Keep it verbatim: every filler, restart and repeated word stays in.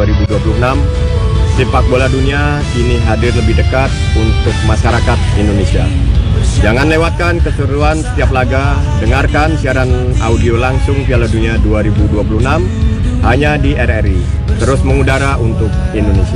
dua ribu dua puluh enam, sepak bola dunia kini hadir lebih dekat untuk masyarakat Indonesia. Jangan lewatkan keseruan setiap laga, dengarkan siaran audio langsung Piala Dunia dua ribu dua puluh enam hanya di R R I, terus mengudara untuk Indonesia.